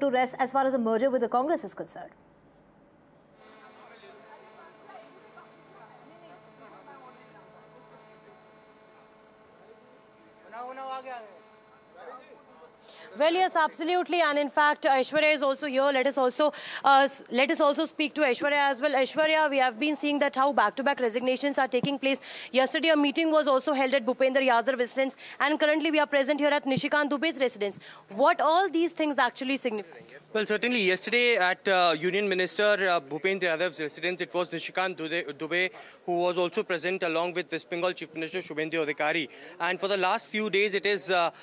to rest as far as a merger with the Congress is concerned? Well, yes, absolutely, and in fact, Aishwarya is also here. Let us also speak to Aishwarya as well. Aishwarya, we have been seeing that how back-to-back resignations are taking place. Yesterday, a meeting was also held at Bhupender Yadav residence, and currently we are present here at Nishikant Dubey's residence. What all these things actually signify? Well, certainly yesterday at Union Minister Bhupender Yadav's residence, it was Nishikant Dubey who was also present along with West Bengal Chief Minister Shubhendu Adhikari. And for the last few days, it is, a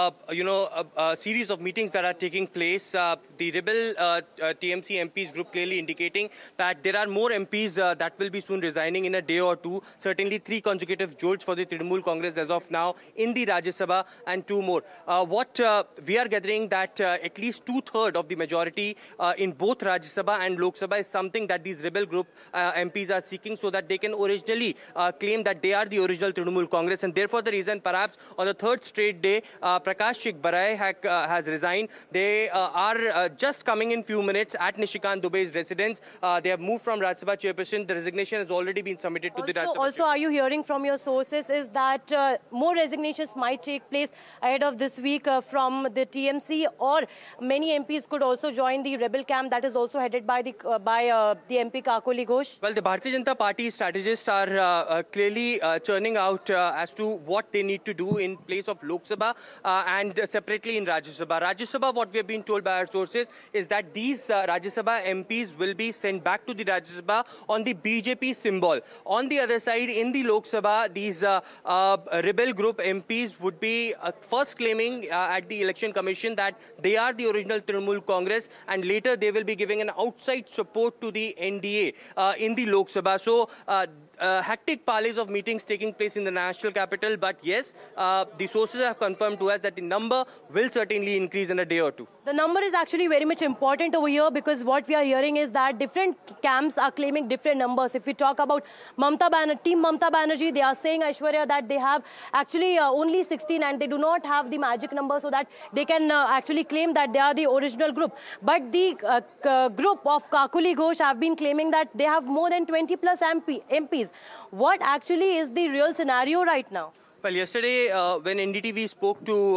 series of meetings that are taking place. The rebel TMC MPs group clearly indicating that there are more MPs that will be soon resigning in a day or two. Certainly 3 consecutive jolts for the Trinamool Congress as of now in the Rajya Sabha and 2 more. What we are gathering that at least 2/3 of the majority in both Rajya Sabha and Lok Sabha is something that these rebel group MPs are seeking so that they can originally claim that they are the original Trinamool Congress, and therefore the reason perhaps on the 3rd straight day Prakash Sheikh Barai has resigned. They are just coming in few minutes at Nishikant Dubey's residence. They have moved from Rajya Sabha chairperson. The resignation has already been submitted to the Rajya Sabha. Also, are you hearing from your sources is that more resignations might take place ahead of this week from the TMC, or many MPs could also join the rebel camp that is also headed by the MP Kakoli Ghosh? Well, the Bharatiya Janata Party strategists are clearly churning out as to what they need to do in place of Lok Sabha and separately in Rajya Sabha. Rajya Sabha, what we have been told by our sources is that these Rajya Sabha MPs will be sent back to the Rajya Sabha on the BJP symbol. On the other side, in the Lok Sabha, these rebel group MPs would be first claiming at the Election Commission that they are the original Trinamool Congress, and later they will be giving an outside support to the NDA in the Lok Sabha. So hectic parleys of meetings taking place in the national capital, but yes, the sources have confirmed to us that the number will certainly increase in a day or two. The number is actually very much important over here, because what we are hearing is that different camps are claiming different numbers. If we talk about Team Mamta Banerjee, they are saying, Aishwarya, that they have actually only 16 and they do not have the magic number so that they can actually claim that they are the original group. But the group of Kakoli Ghosh have been claiming that they have more than 20 plus MPs. What actually is the real scenario right now? Well, yesterday when NDTV spoke to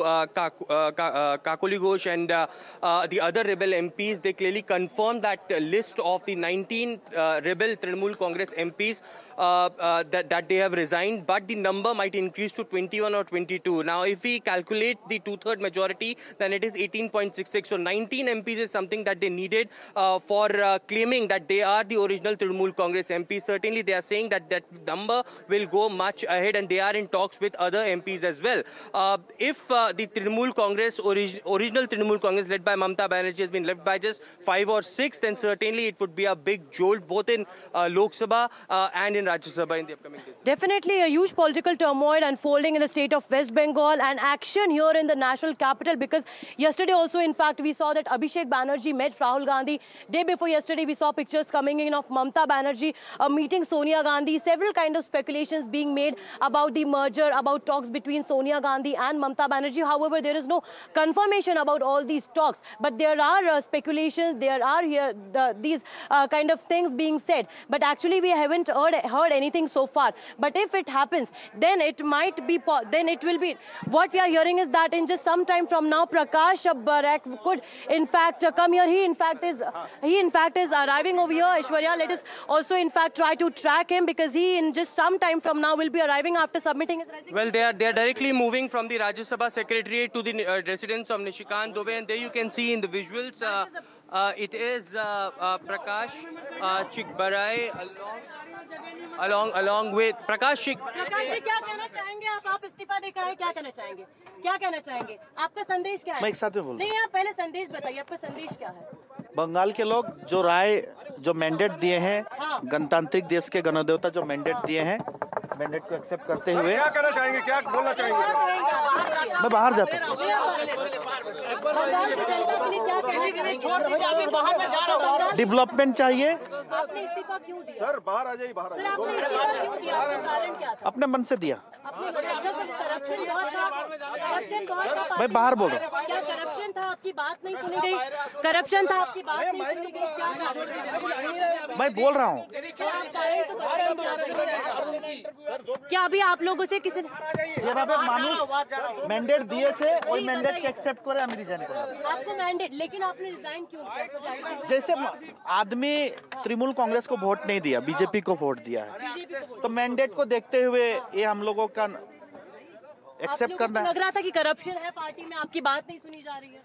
Kakoli Ghosh and the other rebel MPs, they clearly confirmed that list of the 19 rebel Trinamool Congress MPs that they have resigned, but the number might increase to 21 or 22. Now, if we calculate the 2/3 majority, then it is 18.66. So 19 MPs is something that they needed for claiming that they are the original Trinamool Congress MPs. Certainly, they are saying that that number will go much ahead, and they are in talks with other MPs as well. If the Trinamool Congress, original Trinamool Congress led by Mamta Banerjee has been left by just 5 or 6, then certainly it would be a big jolt both in Lok Sabha and in Rajya Sabha in the upcoming days. Definitely a huge political turmoil unfolding in the state of West Bengal, and action here in the national capital, because yesterday also, in fact, we saw that Abhishek Banerjee met Rahul Gandhi. Day before yesterday, we saw pictures coming in of Mamta Banerjee meeting Sonia Gandhi. Several kind of speculations being made about the merger, about talks between Sonia Gandhi and Mamta Banerjee. However, there is no confirmation about all these talks, but there are speculations, there are here these kind of things being said. But actually, we haven't heard anything so far. But if it happens, then it might be, then it will be. What we are hearing is that in just some time from now, Prakash Barai could in fact come here. He in fact is arriving over here. Aishwarya, let us also in fact try to track him, because he in just some time from now will be arriving after submitting his resignation. Well, they are directly moving from the Rajya Sabha Secretariat to the residence of Nishikant Dubey, and there you can see in the visuals, it is Prakash Sheikh Barai along with Prakash Sheikh. Prakash ji, क्या कहना चाहेंगे आप इस्तीफा देकर आए, क्या कहना चाहेंगे, क्या कहना चाहेंगे, आपका संदेश क्या है? मैं एक साथ में बोलूं। नहीं, आप पहले संदेश बताइए, आपका संदेश क्या है? बंगाल के लोग जो जो मैंडेट दिए हैं, गणतांत्रिक देश के गणदेवता जो मैंडेट दिए हैं, मैंडेट को एक्सेप्ट करते हुए क्या करना चाहेंगे, क्या बोलना चाहेंगे? मैं बाहर जाता हूँ। डेवलपमेंट चाहिए। आपने इस्तीफा क्यों दिया? सर बाहर आ जाइए, बाहर आ जाइए। आपने इस्तीफा क्यों दिया? आपका कारण क्या था? अपने मन से दिया। करप्शन बहुत था, मैं बाहर बोल रहा हूँ। क्या करप्शन था? आपकी बात नहीं सुनी गई। करप्शन था, आपकी बात नहीं सुनी गई। क्या मैं बोल रहा हूँ। क्या अभी आप लोगों से किसी যেভাবে মানুষ ম্যান্ডেট দিয়েছে ওই ম্যান্ডেটকে অ্যাকসেপ্ট করে আমি রিজাইন করলাম। आपको मैंडेट, लेकिन आपने रिजाइन क्यों किया? जैसे आदमी तृणमूल कांग्रेस को वोट नहीं दिया, बीजेपी को वोट दिया है, तो मैंडेट को देखते हुए ये हम लोगों का एक्सेप्ट करना लग रहा था कि करप्शन है पार्टी में, आपकी बात नहीं सुनी जा रही है।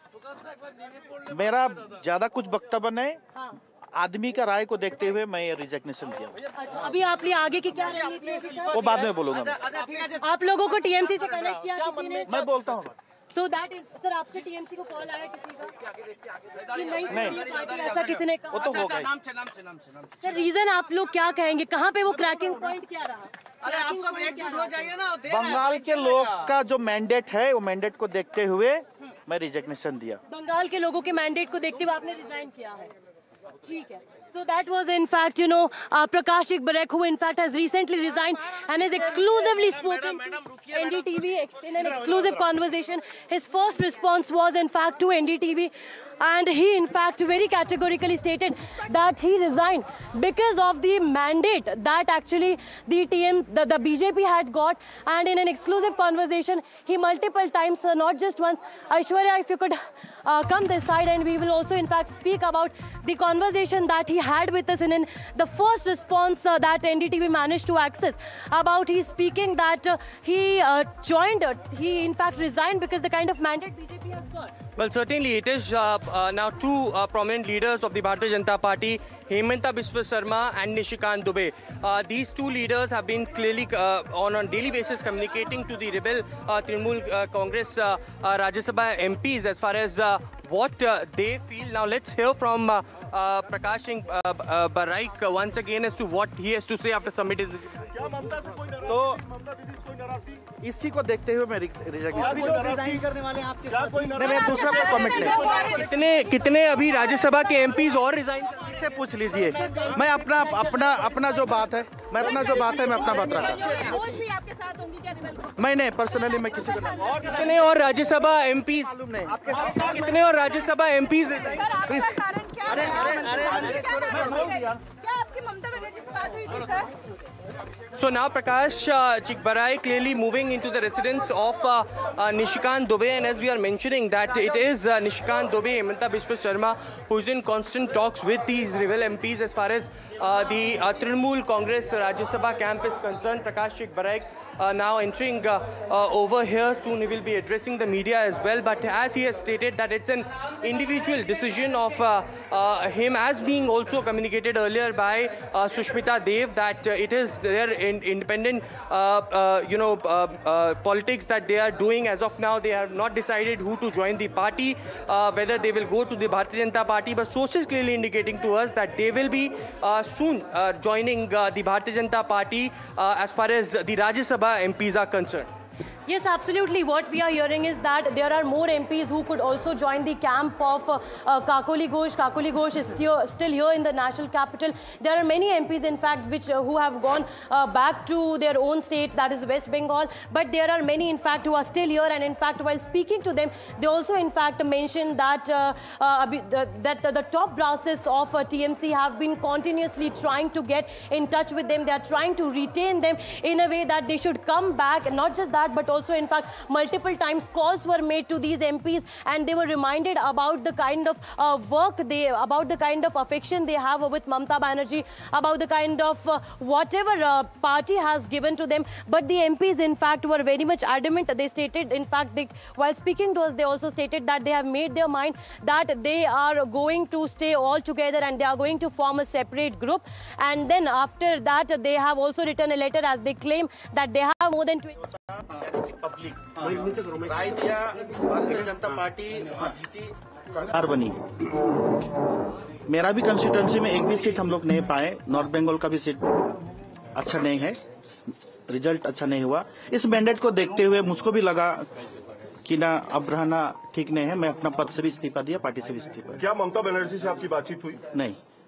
है। मेरा ज्यादा कुछ वक्तव्य नहीं, हाँ। आदमी का राय को देखते हुए मैं ये रिजेक्शन दिया। अच्छा, अभी आप लिए आगे की क्या रणनीति होगी सर? वो बाद में बोलूंगा मैं। आप लोगों को टीएमसी से कनेक्ट किया किसी ने? मैं बोलता हूँ। सो दैट सर, आपसे टीएमसी को कॉल आया किसी का कि नहीं सुनिए पार्टी, ऐसा किसी ने कहा? वो तो होगा ही। सर रीजन आप लोग क्या कहेंगे, कहाँ पे वो क्रैकिंग पॉइंट क्या रहा? अरे आप सब एकजुट हो जाइए ना। बंगाल के लोग का जो मैंडेट है वो मैंडेट को देखते हुए मैं रिजेक्शन दिया। बंगाल के लोगों के मैंडेट को देखते हुए आपने रिजाइन किया है, ठीक है। So that was in fact, Prakash Ikbarek, who in fact has recently resigned and has exclusively spoken to NDTV in an exclusive conversation. His first response was in fact to NDTV, and he in fact very categorically stated that he resigned because of the mandate that actually the BJP had got. And in an exclusive conversation, he multiple times, not just once, Aishwarya, if you could come this side, and we will also in fact speak about the conversation that he had with us in the first response that NDTV managed to access. About he speaking that he in fact resigned because the kind of mandate BJP has got. Well, certainly it is now two prominent leaders of the Bharatiya Janata Party, Hemanta Biswa Sarma and Nishikant Dubey. These two leaders have been clearly on a daily basis communicating to the rebel Trinamool Congress Rajya Sabha MPs as far as what they feel. Now let's hear from Prakash Ikbarek once again as to what he has to say after submitting this. तो इसी को देखते हुए मैं resign करने वाले आपके साथ मैं दूसरा कोई कमेंट नहीं। कितने अभी राज्यसभा के एमपीज और रिजाइन से पूछ लीजिए। मैं अपना जो बात है मैं अपना बात रखा। मैं नहीं पर्सनली मैं किसी को नहीं। कितने और राज्यसभा एमपीज कितने और Rajya Sabha MPs So now Prakash Ikbarek clearly moving into the residence of Nishikant Dubey, and as we are mentioning that it is Nishikant Dubey, Hemanta Biswa Sarma, who is in constant talks with these rebel MPs as far as the Trinamool Congress Rajya Sabha camp is concerned. Prakash Ikbarek now entering over here. Soon he will be addressing the media as well, but as he has stated that it's an individual decision of him, as being also communicated earlier by Sushmita Dev, that it is their independent politics that they are doing. As of now, they have not decided who to join the party, whether they will go to the Bharatiya Janata Party, but sources clearly indicating to us that they will be soon joining the Bharatiya Janata Party as far as the Rajya Sabha MPs are concerned. Yes, absolutely. What we are hearing is that there are more MPs who could also join the camp of Kakoli Ghosh. Kakoli Ghosh is still here in the national capital. There are many MPs, in fact, who have gone back to their own state, that is West Bengal. But there are many, in fact, who are still here. And in fact, while speaking to them, they also, in fact, mentioned that the top brasses of TMC have been continuously trying to get in touch with them. They are trying to retain them in a way that they should come back. And not just that, but also, in fact, multiple times calls were made to these MPs, and they were reminded about the kind of about the kind of affection they have with Mamata Banerjee, about the kind of whatever party has given to them. But the MPs, in fact, were very much adamant. They stated, in fact, while speaking to us, they also stated that they have made their mind that they are going to stay all together and they are going to form a separate group. And then after that, they have also written a letter as they claim that they have more than 20... public राय दिया, Bharatiya Janata party जीती, सरकार बनी। मेरा भी constituency में एक भी seat हम लोग नहीं पाए, नॉर्थ बंगाल का भी सीट अच्छा नहीं है, रिजल्ट अच्छा नहीं हुआ। इस मैंडेट को देखते हुए मुझको भी लगा कि ना अब रहना ठीक नहीं है। मैं अपना पद से भी इस्तीफा दिया, पार्टी से भी इस्तीफा। क्या ममता बनर्जी से आपकी बातचीत हुई? नहीं,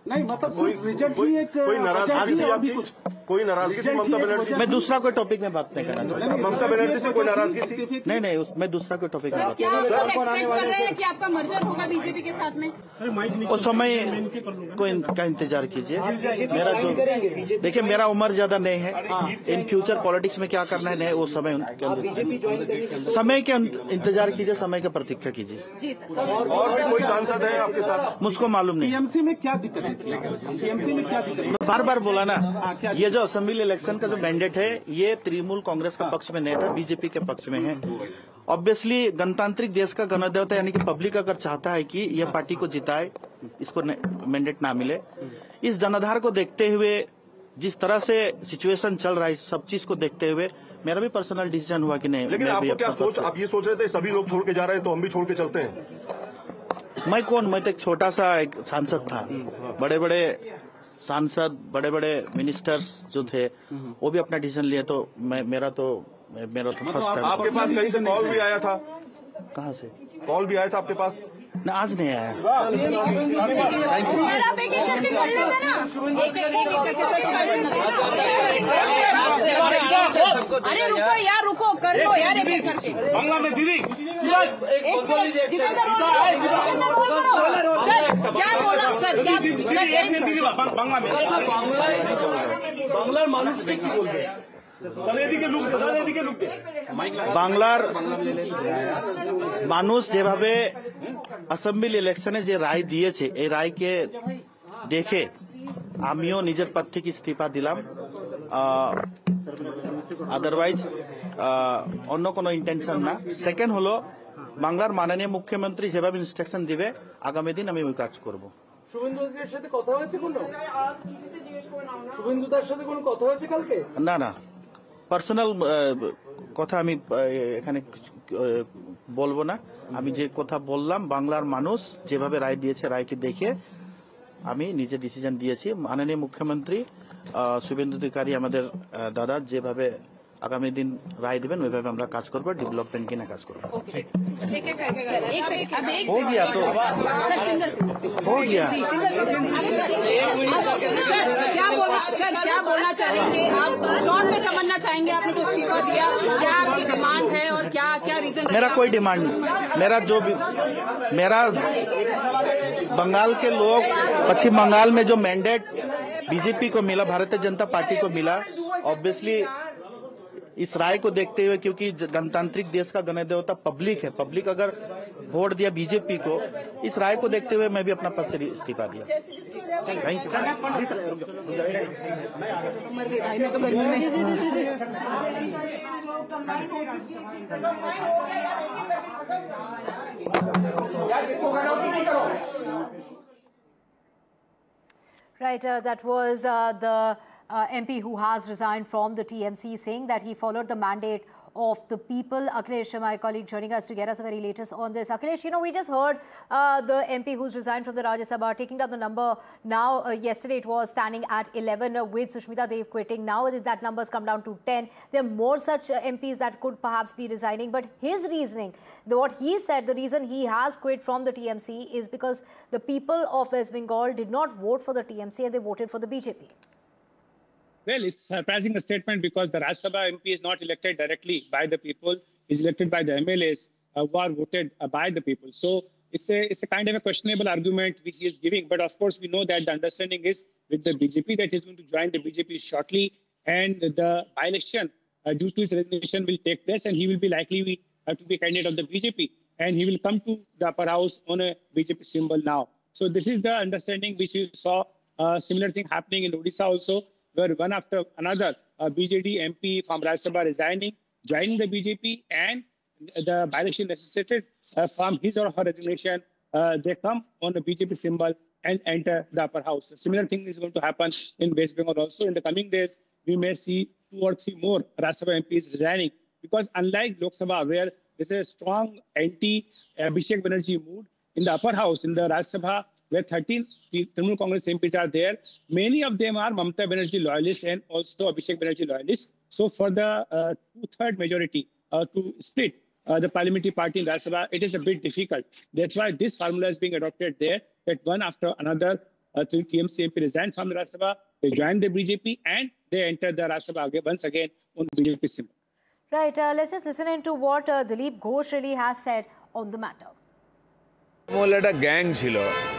नहीं मतलब कोई नाराजगी थी आपकी? कोई नाराजगी थी ममता बनर्जी? मैं दूसरा कोई टॉपिक में बात नहीं करना चाहता। ममता बनर्जी से कोई नाराजगी थी? नहीं, मैं दूसरा कोई टॉपिक में बात क्या आप एक्सपेक्ट कर रहे हैं कि आपका मर्जर होगा बीजेपी के साथ में? उस समय का इंतजार कीजिए। मेरा जो देखिए, मेरा उम्र ज्यादा नहीं है। इन फ्यूचर पॉलिटिक्स में क्या करना है नहीं, वो समय के इंतजार कीजिए, समय की प्रतीक्षा कीजिए। जी सर। और भी कोई सांसद है आपके साथ? मुझको मालूम नहीं। टीएमसी में क्या दिक्कत है? टीएमसी में क्या दिक्कत है? मैं बार बार बोला ना, ये जो असेंबली इलेक्शन का जो मैंडेट है, ये तृणमूल कांग्रेस का पक्ष में नहीं था, बीजेपी के पक्ष में है। ऑब्वियसली गणतांत्रिक देश का गणदेवता यानी कि पब्लिक अगर चाहता है कि यह पार्टी को जिताए, इसको मैंडेट ना मिले, इस जनाधार को देखते हुए, जिस तरह से सिचुएशन चल रहा है, इस सब चीज को देखते हुए मेरा भी पर्सनल डिसीजन हुआ कि नहीं। लेकिन आपको क्या सोच, आप ये सोच रहे थे सभी लोग छोड़ के जा रहे हैं तो हम भी छोड़ के चलते हैं? मैं कौन? मैं तो एक छोटा सा एक सांसद था। बड़े बड़े सांसद, बड़े बड़े मिनिस्टर्स जो थे, वो भी अपना डिसीजन लिए, तो मेरा तो फर्स्ट टाइम। आपके पास कहीं से कॉल भी आया था? कहाँ से कॉल भी आया था आपके पास? ना, आज नहीं आया। अरे रुको यार, रुको, कर लो यार एक एक करके। बांग्ला में दीदी क्या बोला सर? क्या बांग्ला में বাংলার মানুষকে কি বলবে? এদিকে লুক দে। বাংলার মানুষ যেভাবে অ্যাসেম্বলি ইলেকশনে যে রায় দিয়েছে, এই রায়কে দেখে আমিও নিজের পদ থেকে ইস্তফা দিলাম। আদারওয়াইজ অন্য কোনো ইন্টেনশন না। সেকেন্ড হলো, বাংলার মাননীয় মুখ্যমন্ত্রী যেভাবে ইনস্ট্রাকশন দিবে, আগামী দিন আমি ওই কাজ করব। শুভেন্দুদের সাথে কথা হয়েছে কোনো? শুভেন্দুদার সাথে কোনো কথা হয়েছে কালকে? না, পার্সোনাল কথা আমি এখানে বলবো না। আমি যে কথা বললাম, বাংলার মানুষ যেভাবে রায় দিয়েছে, রায়কে দেখে আমি নিজে ডিসিশন দিয়েছি। মাননীয় মুখ্যমন্ত্রী শুভেন্দু অধিকারী আমাদের দাদা যেভাবে আগামী দিন রায় দিবেন, ওইভাবে আমরা কাজ করবো, ডেভেলপমেন্ট কিনা কাজ করবো। हो गया तो हो गया। क्या बोलना चाहेंगे आप? शॉर्ट में समझना चाहेंगे, आपने जो इस्तीफा दिया, क्या आपकी डिमांड है और क्या क्या रीजन? मेरा कोई डिमांड नहीं। मेरा बंगाल के लोग, पश्चिम बंगाल में जो मैंडेट बीजेपी को मिला, भारतीय जनता पार्टी को मिला, ऑब्वियसली इस राय को देखते हुए, क्योंकि गणतांत्रिक देश का गणदेवता पब्लिक है, पब्लिक अगर वोट दिया बीजेपी को, इस राय को देखते हुए मैं भी अपना पद से इस्तीफा दिया। Thank you. Right, that was the MP who has resigned from the TMC, saying that he followed the mandate of the people. Akhilesh, my colleague, joining us to get us the very latest on this. Akhilesh, we just heard the MP who's resigned from the Rajya Sabha taking down the number. Now, yesterday it was standing at 11 with Sushmita Dev quitting. Now that number's come down to 10. There are more such MPs that could perhaps be resigning. But his reasoning, what he said, the reason he has quit from the TMC is because the people of West Bengal did not vote for the TMC and they voted for the BJP. Well, it's a surprising statement because the Rajya Sabha MP is not elected directly by the people. He's elected by the MLAs who are voted by the people. So it's a kind of a questionable argument which he is giving. But of course, we know that the understanding is with the BJP that he's going to join the BJP shortly. And the by-election due to his resignation will take place and he will be likely to be a candidate of the BJP. And he will come to the upper house on a BJP symbol now. So this is the understanding which we saw a similar thing happening in Odisha also, where one after another BJD MP from Rajya Sabha resigning, joining the BJP, and the by-election necessitated from his or her resignation, they come on the BJP symbol and enter the upper house. A similar thing is going to happen in West Bengal also. In the coming days, we may see 2 or 3 more Rajya Sabha MPs resigning, because unlike Lok Sabha, where there's a strong anti-Abhishek Banerjee mood, in the upper house, in the Rajya Sabha, where 13 Trinamool Congress MPs are there, many of them are Mamata Banerjee loyalists and also Abhishek Banerjee loyalists. So for the 2/3 majority to split the parliamentary party in Rajya Sabha, it is a bit difficult. That's why this formula is being adopted there, that one after another three TMC MP resigned from the Rajya Sabha. They joined the BJP and they entered the Rajya Sabha once again on BJP symbol. Right, let's just listen into what Dilip Ghosh really has said on the matter. মোল একটা gang ছিল